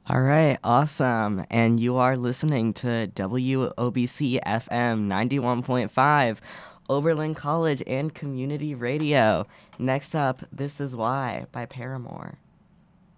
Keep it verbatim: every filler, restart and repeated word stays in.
All right, awesome. And you are listening to W O B C F M ninety-one point five, Oberlin College and Community Radio. Next up, This Is Why by Paramore.